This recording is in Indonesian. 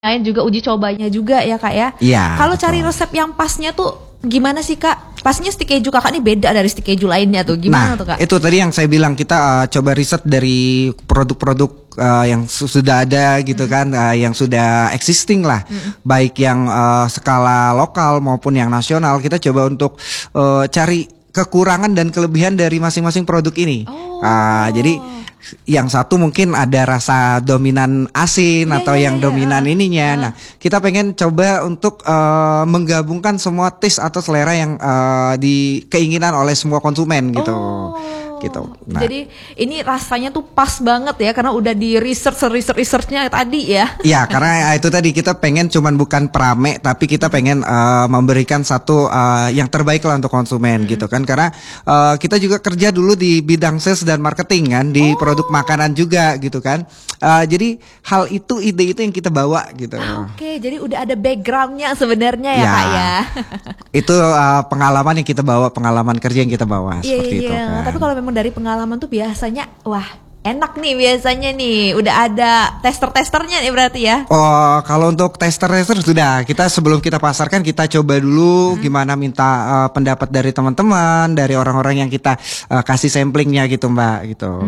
Lain juga uji cobanya juga ya Kak ya. Iya. Kalau betul. cari resep yang pasnya tuh gimana sih Kak? Pasnya stik keju Kakak ini beda dari stik keju lainnya tuh. Gimana tuh Kak? Itu tadi yang saya bilang kita coba riset dari produk-produk yang sudah ada gitu kan, yang sudah existing lah, baik yang skala lokal maupun yang nasional. Kita coba untuk cari kekurangan dan kelebihan dari masing-masing produk ini. Jadi yang satu mungkin ada rasa dominan asin atau yang dominan ininya. Nah, kita pengen coba untuk menggabungkan semua taste atau selera yang keinginan oleh semua konsumen gitu. Gitu. Nah, jadi ini rasanya tuh pas banget ya karena udah di researchnya tadi ya. Ya, karena itu tadi kita pengen cuman bukan prame tapi kita pengen memberikan satu yang terbaik lah untuk konsumen gitu kan. Karena kita juga kerja dulu di bidang sales dan marketing kan, di produk makanan juga gitu kan. Jadi hal itu, ide itu yang kita bawa gitu. Oke, jadi udah ada backgroundnya sebenarnya ya Kak ya. Itu pengalaman yang kita bawa, pengalaman kerja yang kita bawa seperti itu kan. Tapi kalau memang dari pengalaman tuh biasanya wah enak nih biasanya nih udah ada tester-testernya nih berarti ya. Oh, kalau untuk tester sudah kita sebelum kita pasarkan kita coba dulu gimana minta pendapat dari teman-teman, dari orang-orang yang kita kasih samplingnya gitu Mbak gitu.